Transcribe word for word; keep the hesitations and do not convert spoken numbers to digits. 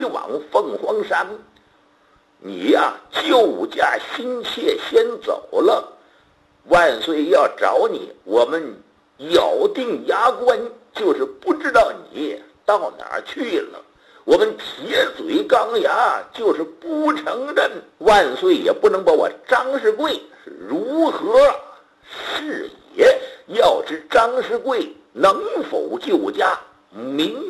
往凤凰山。你呀，救驾心切先走了，万岁要找你，我们咬定牙关，就是不知道你到哪儿去了。我们铁嘴钢牙，就是不承认。万岁也不能把我张世贵是如何是也。要知张世贵能否救驾，明